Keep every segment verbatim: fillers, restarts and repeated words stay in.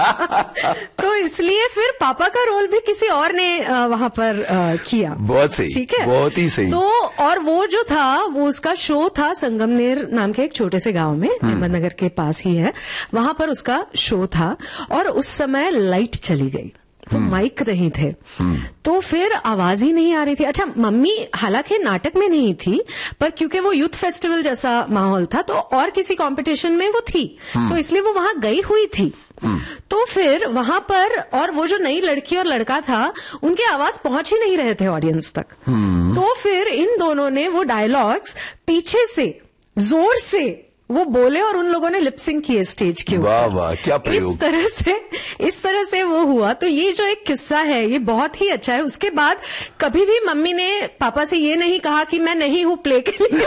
तो इसलिए फिर पापा का रोल भी किसी और ने वहां पर आ, किया। बहुत सही, ठीक है, बहुत ही सही। तो और वो जो था वो उसका शो था संगमनेर नाम के एक छोटे से गांव में, अहमदनगर के पास ही है, वहां पर उसका शो था और उस समय लाइट चली गई तो माइक नहीं थे, तो फिर आवाज ही नहीं आ रही थी। अच्छा, मम्मी हालांकि नाटक में नहीं थी, पर क्योंकि वो यूथ फेस्टिवल जैसा माहौल था तो और किसी कंपटीशन में वो थी, तो इसलिए वो वहां गई हुई थी। तो फिर वहां पर, और वो जो नई लड़की और लड़का था उनकी आवाज पहुंच ही नहीं रहे थे ऑडियंस तक। तो फिर इन दोनों ने वो डायलॉग्स पीछे से जोर से वो बोले और उन लोगों ने लिपसिंग किए स्टेज के ऊपर। वाह वाह, क्या प्रयोग। इस तरह से इस तरह से वो हुआ। तो ये जो एक किस्सा है ये बहुत ही अच्छा है। उसके बाद कभी भी मम्मी ने पापा से ये नहीं कहा कि मैं नहीं हूं प्ले के लिए।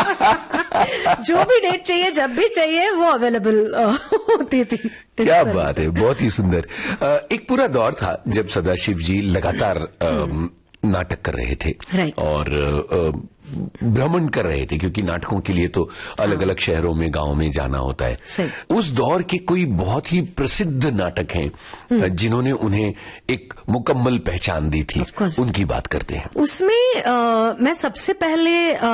जो भी डेट चाहिए जब भी चाहिए वो अवेलेबल होती थी। क्या बात है, बहुत ही सुंदर। एक पूरा दौर था जब सदाशिव जी लगातार नाटक कर रहे थे और भ्रमण कर रहे थे, क्योंकि नाटकों के लिए तो अलग अलग शहरों में, गांव में जाना होता है। उस दौर के कोई बहुत ही प्रसिद्ध नाटक हैं जिन्होंने उन्हें एक मुकम्मल पहचान दी थी, उनकी बात करते हैं। उसमें आ, मैं सबसे पहले आ,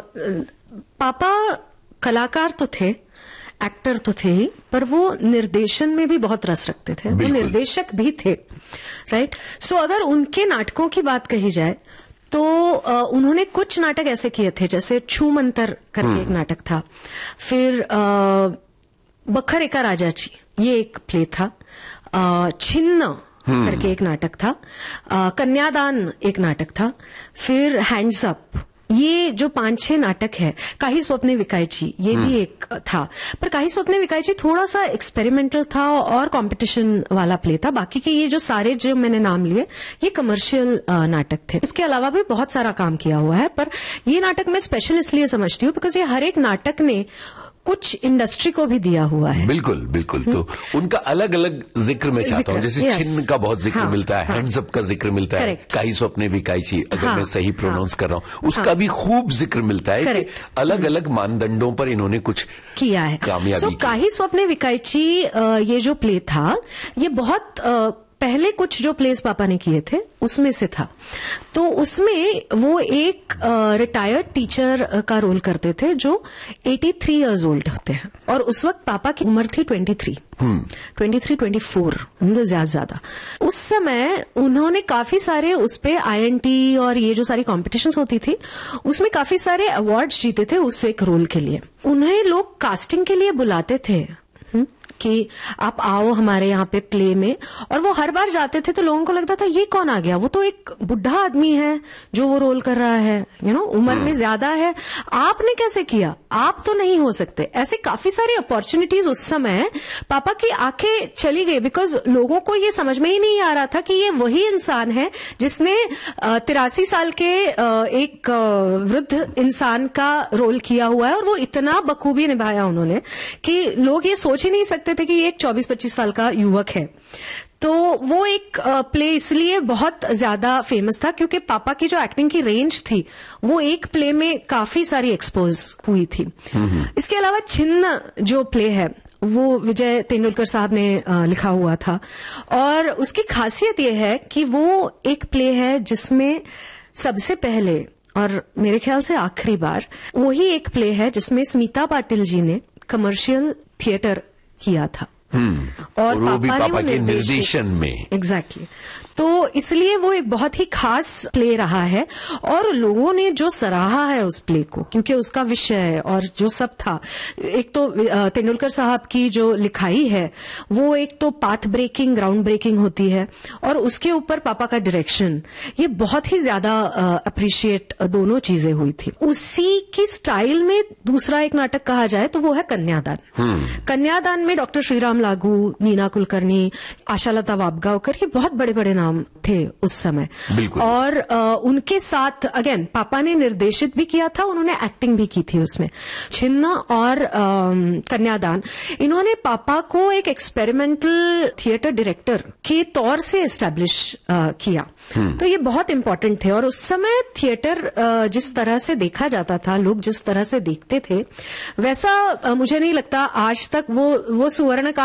पापा कलाकार तो थे, एक्टर तो थे ही, पर वो निर्देशन में भी बहुत रस रखते थे, वो निर्देशक भी थे, राइट। सो so, अगर उनके नाटकों की बात कही जाए तो आ, उन्होंने कुछ नाटक ऐसे किए थे, जैसे छू मंतर करके एक नाटक था, फिर आ, बखर एका राजाची ये एक प्ले था, आ, छिन्न करके एक नाटक था, आ, कन्यादान एक नाटक था, फिर हैंड्स अप, ये जो पांच छह नाटक है, काही स्वप्ने विकायची ये भी एक था। पर काही स्वप्ने विकायची थोड़ा सा एक्सपेरिमेंटल था और कंपटीशन वाला प्ले था। बाकी के ये जो सारे जो मैंने नाम लिए ये कमर्शियल नाटक थे। इसके अलावा भी बहुत सारा काम किया हुआ है, पर ये नाटक मैं स्पेशल इसलिए समझती हूँ बिकॉज ये हर एक नाटक ने कुछ इंडस्ट्री को भी दिया हुआ है। बिल्कुल बिल्कुल। तो उनका अलग अलग जिक्र मैं चाहता हूँ, जैसे छिन्न का बहुत जिक्र हाँ, मिलता है, हाँ, हैंड्स अप का जिक्र मिलता है, काही स्वप्ने विकायची अगर हाँ, मैं सही प्रोनाउंस हाँ, कर रहा हूँ उसका हाँ, भी खूब जिक्र मिलता है कि अलग अलग मानदंडों पर इन्होंने कुछ किया है, कामयाबी की। काही स्वप्ने विकायची ये जो प्ले था ये बहुत पहले कुछ जो प्लेस पापा ने किए थे उसमें से था। तो उसमें वो एक रिटायर्ड टीचर का रोल करते थे जो तिरासी इयर्स ओल्ड होते हैं, और उस वक्त पापा की उम्र थी तेईस, तेईस, चौबीस, ज्यादा ज्यादा। उस समय उन्होंने काफी सारे उस पे आई एन टी और ये जो सारी कॉम्पिटिशन्स होती थी उसमें काफी सारे अवार्ड्स जीते थे उस एक रोल के लिए। उन्हें लोग कास्टिंग के लिए बुलाते थे कि आप आओ हमारे यहाँ पे प्ले में, और वो हर बार जाते थे तो लोगों को लगता था ये कौन आ गया, वो तो एक बुढ़ा आदमी है जो वो रोल कर रहा है, यू नो उम्र में ज्यादा है, आपने कैसे किया, आप तो नहीं हो सकते। ऐसे काफी सारी अपॉर्चुनिटीज उस समय पापा की आंखें चली गई, बिकॉज लोगों को ये समझ में ही नहीं आ रहा था कि ये वही इंसान है जिसने तिरासी साल के एक वृद्ध इंसान का रोल किया हुआ है, और वो इतना बखूबी निभाया उन्होंने कि लोग ये सोच ही नहीं सकते थे कि ये एक चौबीस पच्चीस साल का युवक है। तो वो एक प्ले इसलिए बहुत ज्यादा फेमस था क्योंकि पापा की जो एक्टिंग की रेंज थी वो एक प्ले में काफी सारी एक्सपोज हुई थी। इसके अलावा छिन्न जो प्ले है वो विजय तेंदुलकर साहब ने लिखा हुआ था, और उसकी खासियत ये है कि वो एक प्ले है जिसमें सबसे पहले और मेरे ख्याल से आखिरी बार वही एक प्ले है जिसमें स्मिता पाटिल जी ने कमर्शियल थिएटर किया था। और, और वो भी पापा के निर्देशन में। Exactly exactly. तो इसलिए वो एक बहुत ही खास प्ले रहा है, और लोगों ने जो सराहा है उस प्ले को क्योंकि उसका विषय और जो सब था, एक तो तेंदुलकर साहब की जो लिखाई है वो एक तो पाथ ब्रेकिंग, ग्राउंड ब्रेकिंग होती है, और उसके ऊपर पापा का डायरेक्शन, ये बहुत ही ज्यादा अप्रिशिएट दोनों चीजें हुई थी। उसी की स्टाइल में दूसरा एक नाटक कहा जाए तो वो है कन्यादान। कन्यादान में डॉक्टर श्रीराम लागू, नीना कुलकर्णी, आशालता वाबगांवकर, ये बहुत बड़े बड़े नाम थे उस समय, और आ, उनके साथ अगेन पापा ने निर्देशित भी किया था, उन्होंने एक्टिंग भी की थी उसमें। छिन्न और आ, कन्यादान, इन्होंने पापा को एक एक्सपेरिमेंटल थिएटर डायरेक्टर के तौर से एस्टैब्लिश किया। तो ये बहुत इंपॉर्टेंट थे, और उस समय थिएटर जिस तरह से देखा जाता था, लोग जिस तरह से देखते थे, वैसा मुझे नहीं लगता आज तक वो वो सुवर्ण